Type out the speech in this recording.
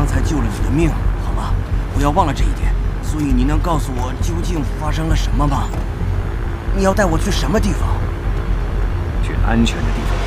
刚才救了你的命，好吗？不要忘了这一点。所以你能告诉我究竟发生了什么吗？你要带我去什么地方？ 去安全的地方。